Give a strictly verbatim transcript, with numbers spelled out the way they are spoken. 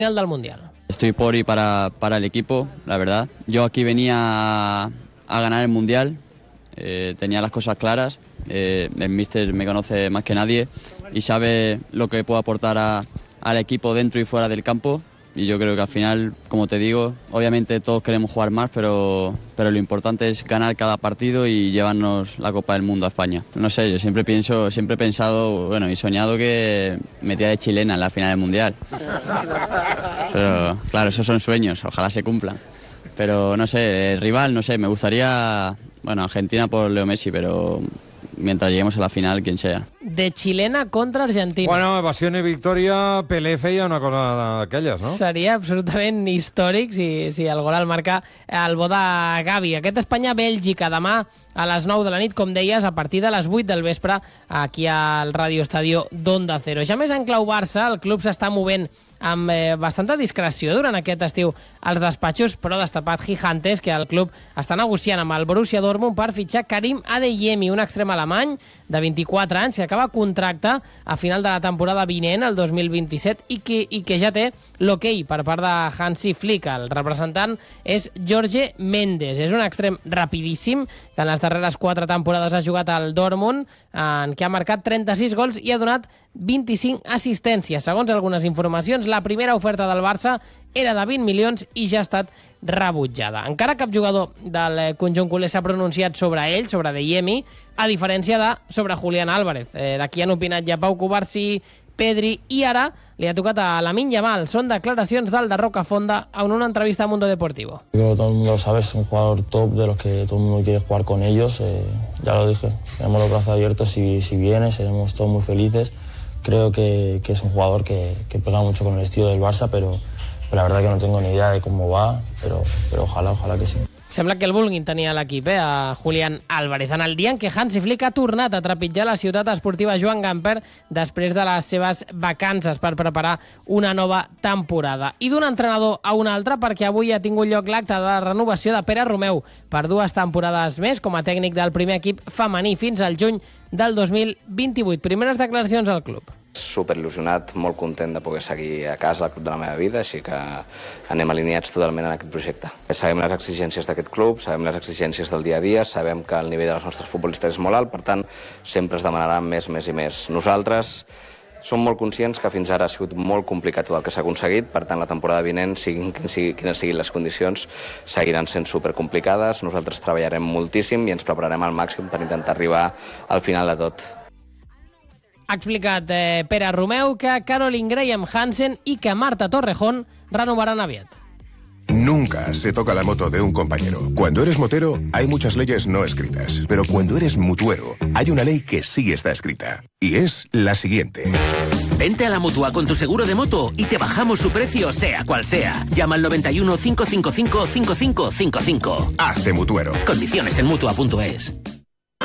final del Mundial. Estoy por y para, para el equipo, la verdad. Yo aquí venía a, a ganar el Mundial, eh, tenía las cosas claras, eh, el míster me conoce más que nadie y sabe lo que puedo aportar a, al equipo dentro y fuera del campo. Y yo creo que al final, como te digo, obviamente todos queremos jugar más, pero, pero lo importante es ganar cada partido y llevarnos la Copa del Mundo a España. No sé, yo siempre pienso, siempre he pensado, bueno, y soñado que metía de chilena en la final del Mundial. Pero claro, esos son sueños, ojalá se cumplan. Pero no sé, el rival, no sé, me gustaría, bueno, Argentina por Leo Messi, pero mientras lleguemos a la final, quien sea. De chilena contra Argentina. Bueno, evasión i victòria, Pelé feia una cosa d'aquelles, no? Seria absolutament històric si, si el gol el marca el bo de Gavi. Aquest Espanya-Bèlgica demà a les nou de la nit, com deies, a partir de les vuit del vespre, aquí al Radio Estadio d'Onda Cero. Ja més en clau Barça, el club s'està movent amb eh, bastanta discreció durant aquest estiu als despatxos, però destapat Gigantes, que el club està negociant amb el Borussia Dortmund per fitxar Karim Adeyemi, un extrem alemany de vint-i-quatre anys, que acaba contracte a final de la temporada vinent, el dos mil vint-i-set, i que, i que ja té l'hoquei per part de Hansi Flick. El representant és Jorge Mendes. És un extrem rapidíssim, que en les darreres quatre temporades ha jugat al Dortmund, en què ha marcat trenta-sis gols i ha donat vint-i-cinc assistències. Segons algunes informacions, la primera oferta del Barça era de vint milions i ja ha estat rebutjada. Encara cap jugador del conjunt culer s'ha pronunciat sobre ell, sobre Adeyemi, a diferència de sobre Julián Álvarez. Eh, D'aquí han opinat ja Pau Cubarsí, Pedri, i ara li ha tocat a Lamine Yamal. Són declaracions del de Rocafonda en una entrevista a Mundo Deportivo. Creo que todo el mundo lo sabe, es un jugador top de los que todo el mundo quiere jugar con ellos. Eh, ya lo dije, tenemos los brazos abiertos si, si viene, seremos todos muy felices. Creo que, que es un jugador que, que pega mucho con el estilo del Barça, pero, pero la verdad que no tengo ni idea de cómo va, pero, pero ojalá, ojalá que sí. Sembla que el vulguin tenir a l'equip, eh, a Julián Álvarez. En el dia en què Hansi Flick ha tornat a trepitjar la ciutat esportiva Joan Gamper després de les seves vacances per preparar una nova temporada. I d'un entrenador a un altre, perquè avui ha tingut lloc l'acte de renovació de Pere Romeu per dues temporades més com a tècnic del primer equip femení fins al juny del dos mil vint-i-vuit. Primeres declaracions al club. Super il·lusionat, molt content de poder seguir a casa al club de la meva vida, així que anem alineats totalment en aquest projecte. Sabem les exigències d'aquest club, sabem les exigències del dia a dia, sabem que el nivell dels nostres futbolistes és molt alt, per tant, sempre es demanarà més, més i més. Nosaltres som molt conscients que fins ara ha sigut molt complicat tot el que s'ha aconseguit, per tant, la temporada vinent, siguin, siguin, quines siguin les condicions, seguiran sent supercomplicades. Nosaltres treballarem moltíssim i ens prepararem al màxim per intentar arribar al final de tot. Ha explicat eh, Pere Romeu que Caroline Graham Hansen i que Marta Torrejón renovaran aviat. Nunca se toca la moto de un compañero. Cuando eres motero, hay muchas leyes no escritas. Pero cuando eres mutuero, hay una ley que sí está escrita. Y es la siguiente. Vente a la Mutua con tu seguro de moto y te bajamos su precio, sea cual sea. Llama al noventa y uno, cinco cinco cinco, cinco cinco cinco cinco. Hazte mutuero. Condiciones en Mutua punto es.